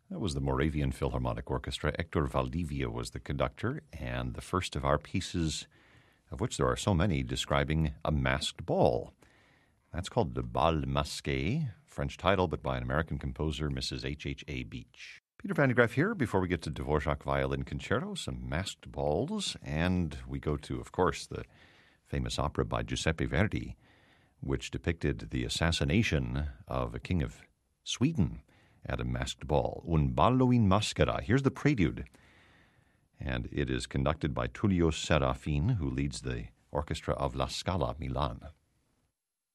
That was the Moravian Philharmonic Orchestra. Hector Valdivia was the conductor, and the first of our pieces, of which there are so many, describing a masked ball. That's called Le Bal Masqué, French title, but by an American composer, Mrs. H.H.A. Beach. Peter Van de Graaff here. Before we get to Dvorak Violin Concerto, some masked balls, and we go to, of course, the famous opera by Giuseppe Verdi, which depicted the assassination of a king of Sweden at a masked ball. Un ballo in maschera. Here's the prelude, and it is conducted by Tullio Serafin, who leads the orchestra of La Scala Milan.